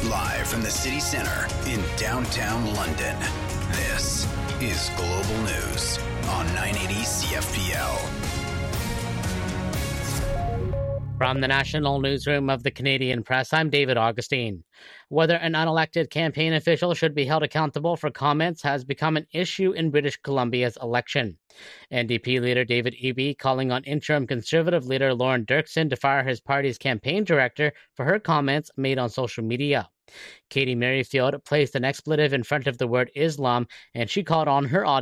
Live from the city centre in downtown London, this is Global News on 980 CFPL. From the National Newsroom of the Canadian Press, I'm David Augustine. Whether an unelected campaign official should be held accountable for comments has become an issue in British Columbia's election. NDP leader David Eby calling on interim Conservative leader Lauren Dirksen to fire his party's campaign director for her comments made on social media. Katie Merrifield placed an expletive in front of the word Islam, and she called on her audience